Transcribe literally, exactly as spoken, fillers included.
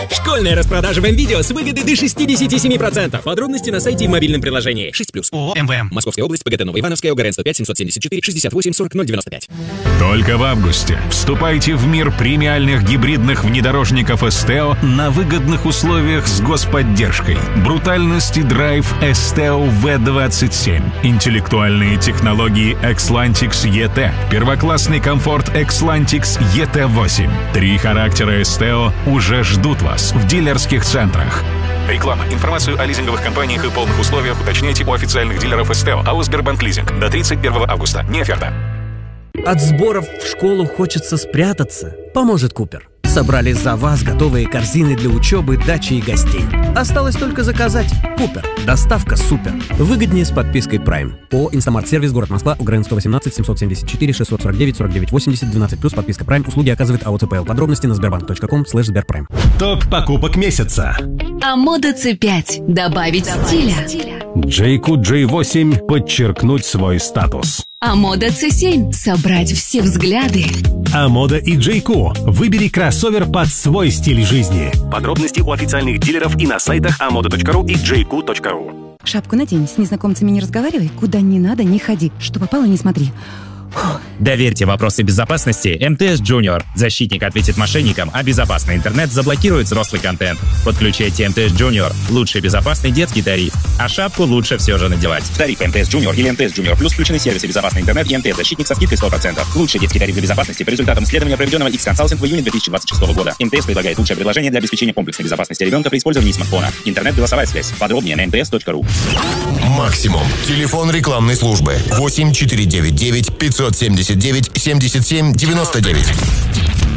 Школьная распродажа в МВидео с выгодой до шестьдесят семь процентов. Подробности на сайте и в мобильном приложении. шесть плюс. ООО МВМ. Московская область, ПГТ Новоивановская, ОГРН сто пять семьсот семьдесят четыре шестьдесят восемь сорок ноль девяносто пять. Только в августе вступайте в мир премиальных гибридных внедорожников Esteo на выгодных условиях с господдержкой. Брутальность и драйв Esteo ви двадцать семь. Интеллектуальные технологии Xlantix и ти. Первоклассный комфорт Xlantix и ти восемь. Три характера Esteo уже ждут вас в дилерских центрах. Реклама. Информацию о лизинговых компаниях и полных условиях уточняйте у официальных дилеров Esteo. АО «Сбербанк Лизинг». До тридцать первого августа. Не оферта. От сборов в школу хочется спрятаться. Поможет Купер. Собрали за вас готовые корзины для учебы, дачи и гостей. Осталось только заказать. Купер. Доставка супер. Выгоднее с подпиской Prime. ООО «Инстамарт-сервис», город Москва, УГРН сто восемнадцать семьсот семьдесят четыре шестьсот сорок девять сорок девять восемьдесят двенадцать плюс подписка Prime. Услуги оказывает АО ЦПЛ. Подробности на сбербанк точка ком слэш сберпрайм. Топ покупок месяца. Амода си пять. Добавить стиля. Джейку джей восемь. Подчеркнуть свой статус. Амода си семь. Собрать все взгляды. Амода и Джейку. Выбери кроссовер под свой стиль жизни. Подробности у официальных дилеров и на сайтах амода точка ру и джейку точка ру. Шапку надень, с незнакомцами не разговаривай, куда не надо, не ходи. Что попало, не смотри. Фух. Доверьте вопросы безопасности эм тэ эс Junior. Защитник ответит мошенникам, а безопасный интернет заблокирует взрослый контент. Подключайте эм тэ эс Junior. Лучший безопасный детский тариф. А шапку лучше все же надевать. В тариф эм тэ эс Junior или эм тэ эс Junior Plus включены сервисы безопасный интернет и эм тэ эс-защитник со скидкой сто процентов. Лучший детский тариф для безопасности по результатам исследования, проведенного X-Consulting в июне две тысячи двадцать шестого года. эм тэ эс предлагает лучшее предложение для обеспечения комплексной безопасности ребенка при использовании смартфона. Интернет-голосовая связь. Подробнее на эм тэ эс точка ру. Максимум. Телефон рекламной службы. восемь четыре девять девять пятьсот семьдесят девять семьдесят семь девяносто девять.